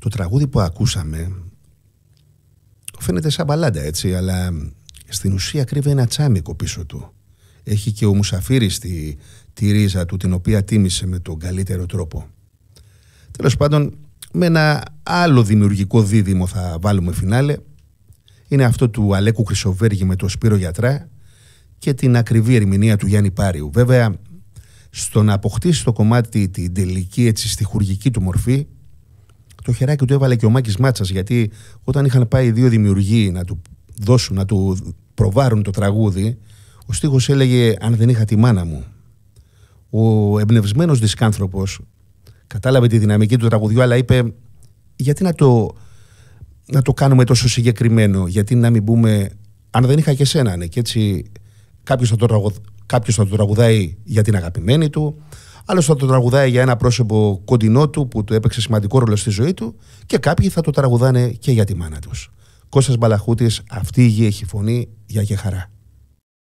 Το τραγούδι που ακούσαμε φαίνεται σαν μπαλάντα, έτσι, αλλά στην ουσία κρύβει ένα τσάμικο πίσω του. Έχει και ο Μουσαφίρης τη ρίζα του, την οποία τίμησε με τον καλύτερο τρόπο. Τέλος πάντων, με ένα άλλο δημιουργικό δίδυμο θα βάλουμε φινάλε. Είναι αυτό του Αλέκου Χρυσοβέργη με τον Σπύρο Γιατρά και την ακριβή ερμηνεία του Γιάννη Πάριου. Βέβαια, στο να αποκτήσει το κομμάτι την τελική, έτσι, στιχουργική του μορφή, το χεράκι του έβαλε και ο Μάκης Μάτσας, γιατί όταν είχαν πάει οι δύο δημιουργοί να του δώσουν, να του προβάρουν το τραγούδι, ο στίχος έλεγε «Αν δεν είχα τη μάνα μου». Ο εμπνευσμένος δισκάνθρωπος κατάλαβε τη δυναμική του τραγουδιού, αλλά είπε γιατί να το κάνουμε τόσο συγκεκριμένο, γιατί να μην πούμε «Αν δεν είχα και σένα», ναι, και έτσι κάποιος θα το τραγουδάει για την αγαπημένη του, άλλος θα το τραγουδάει για ένα πρόσωπο κοντινό του που του έπαιξε σημαντικό ρόλο στη ζωή του και κάποιοι θα το τραγουδάνε και για τη μάνα τους. Κώστας Μπαλαχούτης, αυτή η γη έχει φωνή, για και χαρά.